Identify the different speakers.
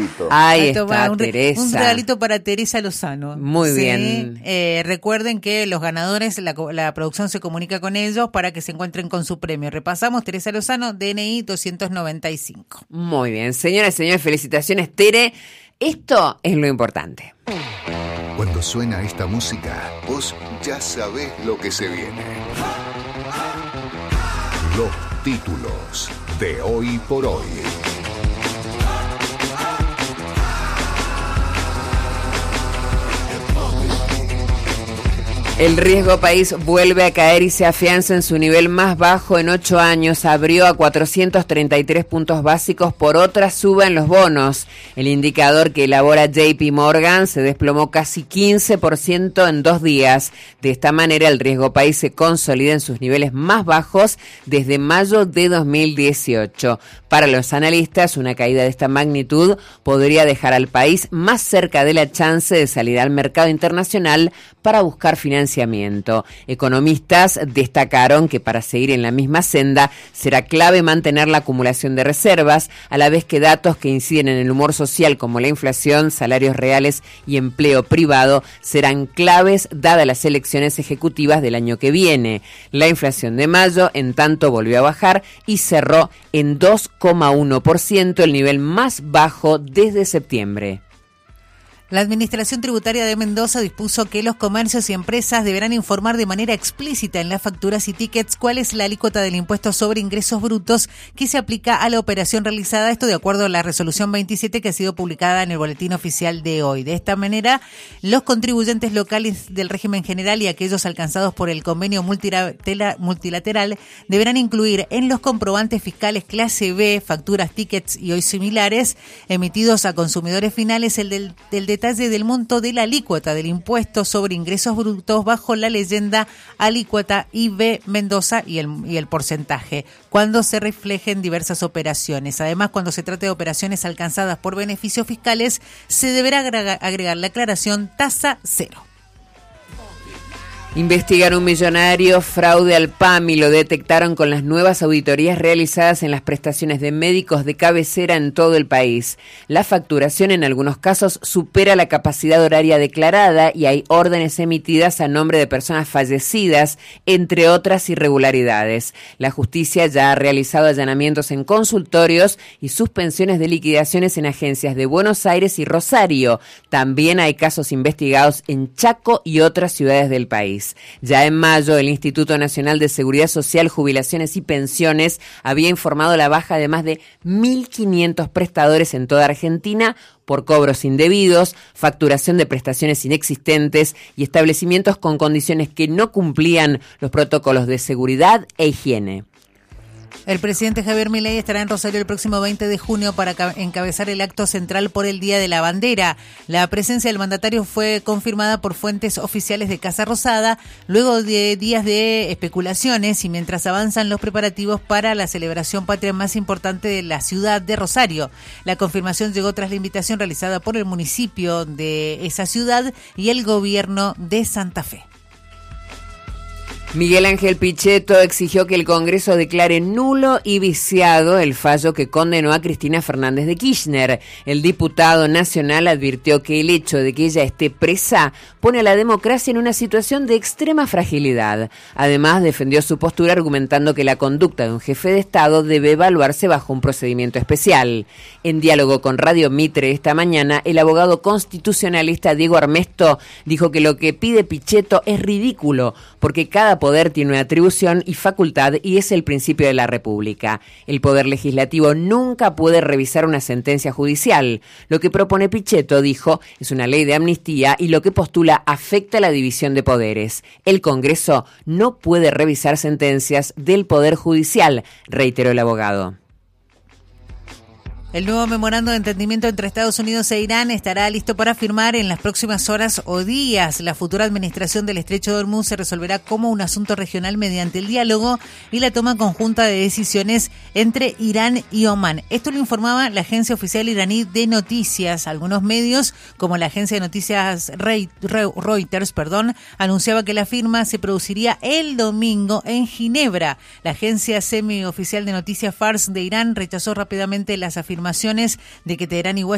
Speaker 1: regalito.
Speaker 2: Ahí está, Teresa.
Speaker 3: Un regalito para Teresa Lozano.
Speaker 2: Muy
Speaker 3: ¿sí?
Speaker 2: bien.
Speaker 3: Recuerden que los ganadores, la producción se comunica con ellos para que se encuentren con su premio. Repasamos, Teresa Lozano, DNI 295.
Speaker 2: Muy bien, señoras y señores, felicitaciones, Tere. Esto es lo importante.
Speaker 1: Cuando suena esta música, vos ya sabés lo que se viene. Los títulos de Hoy por Hoy.
Speaker 2: El riesgo país vuelve a caer y se afianza en su nivel más bajo en 8 años. Abrió a 433 puntos básicos por otra suba en los bonos. El indicador que elabora JP Morgan se desplomó casi 15% en 2 días. De esta manera, el riesgo país se consolida en sus niveles más bajos desde mayo de 2018. Para los analistas, una caída de esta magnitud podría dejar al país más cerca de la chance de salir al mercado internacional para buscar financiamiento. Economistas destacaron que para seguir en la misma senda será clave mantener la acumulación de reservas, a la vez que datos que inciden en el humor social como la inflación, salarios reales y empleo privado serán claves dadas las elecciones ejecutivas del año que viene. La inflación de mayo, en tanto, volvió a bajar y cerró en 2,1%, el nivel más bajo desde septiembre.
Speaker 3: La Administración Tributaria de Mendoza dispuso que los comercios y empresas deberán informar de manera explícita en las facturas y tickets cuál es la alícuota del impuesto sobre ingresos brutos que se aplica a la operación realizada, esto de acuerdo a la resolución 27 que ha sido publicada en el boletín oficial de hoy. De esta manera, los contribuyentes locales del régimen general y aquellos alcanzados por el convenio multilateral deberán incluir en los comprobantes fiscales clase B, facturas, tickets y hoy similares emitidos a consumidores finales el del detalle del monto de la alícuota del impuesto sobre ingresos brutos bajo la leyenda alícuota IB Mendoza y el porcentaje, cuando se reflejen diversas operaciones. Además, cuando se trate de operaciones alcanzadas por beneficios fiscales, se deberá agregar la aclaración tasa cero.
Speaker 2: Investigan un millonario fraude al PAMI, lo detectaron con las nuevas auditorías realizadas en las prestaciones de médicos de cabecera en todo el país. La facturación en algunos casos supera la capacidad horaria declarada y hay órdenes emitidas a nombre de personas fallecidas, entre otras irregularidades. La justicia ya ha realizado allanamientos en consultorios y suspensiones de liquidaciones en agencias de Buenos Aires y Rosario. También hay casos investigados en Chaco y otras ciudades del país. Ya en mayo, el Instituto Nacional de Seguridad Social, Jubilaciones y Pensiones había informado la baja de más de 1.500 prestadores en toda Argentina por cobros indebidos, facturación de prestaciones inexistentes y establecimientos con condiciones que no cumplían los protocolos de seguridad e higiene.
Speaker 3: El presidente Javier Milei estará en Rosario el próximo 20 de junio para encabezar el acto central por el Día de la Bandera. La presencia del mandatario fue confirmada por fuentes oficiales de Casa Rosada, luego de días de especulaciones y mientras avanzan los preparativos para la celebración patria más importante de la ciudad de Rosario. La confirmación llegó tras la invitación realizada por el municipio de esa ciudad y el gobierno de Santa Fe.
Speaker 2: Miguel Ángel Pichetto exigió que el Congreso declare nulo y viciado el fallo que condenó a Cristina Fernández de Kirchner. El diputado nacional advirtió que el hecho de que ella esté presa pone a la democracia en una situación de extrema fragilidad. Además, defendió su postura argumentando que la conducta de un jefe de Estado debe evaluarse bajo un procedimiento especial. En diálogo con Radio Mitre esta mañana, el abogado constitucionalista Diego Armesto dijo que lo que pide Pichetto es ridículo, porque cada poder tiene una atribución y facultad y es el principio de la República. El Poder Legislativo nunca puede revisar una sentencia judicial. Lo que propone Pichetto, dijo, es una ley de amnistía y lo que postula afecta la división de poderes. El Congreso no puede revisar sentencias del Poder Judicial, reiteró el abogado.
Speaker 3: El nuevo memorando de entendimiento entre Estados Unidos e Irán estará listo para firmar en las próximas horas o días. La futura administración del Estrecho de Hormuz se resolverá como un asunto regional mediante el diálogo y la toma conjunta de decisiones entre Irán y Omán. Esto lo informaba la agencia oficial iraní de noticias. Algunos medios, como la agencia de noticias Reuters, anunciaba que la firma se produciría el domingo en Ginebra. La agencia semioficial de noticias Fars de Irán rechazó rápidamente las afirmaciones de que Teherán y Washington